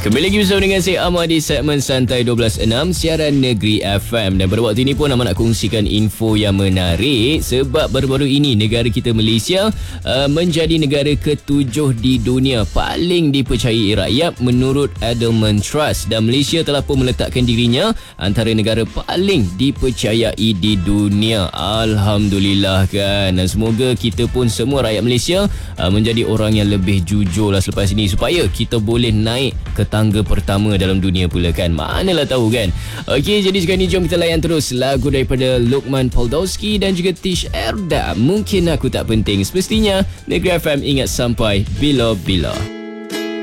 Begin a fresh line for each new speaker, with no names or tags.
Kembali lagi bersama dengan saya Ahmad di segmen Santai 12.6 siaran Negeri FM. Dan pada waktu ini pun Ahmad nak kongsikan info yang menarik sebab baru-baru ini negara kita Malaysia menjadi negara ke-7 di dunia paling dipercayai rakyat menurut Edelman Trust, dan Malaysia telah pun meletakkan dirinya antara negara paling dipercayai di dunia. Alhamdulillah kan. Dan semoga kita pun semua rakyat Malaysia menjadi orang yang lebih jujur lah selepas ini supaya kita boleh naik ke tangga pertama dalam dunia pula kan. Manalah tahu kan. Okey, jadi sekarang ni jom kita layan terus lagu daripada Luqman Poldowski dan juga Tish Erda. Mungkin Aku Tak Penting. Semestinya Negeri FM ingat sampai bila-bila.